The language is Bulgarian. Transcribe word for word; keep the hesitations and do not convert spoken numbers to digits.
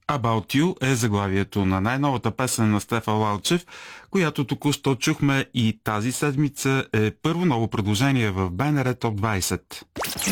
About You е заглавието на най-новата песен на Стефан Лалчев, която току-що чухме, и тази седмица е първо ново предложение в БНР Топ двайсет.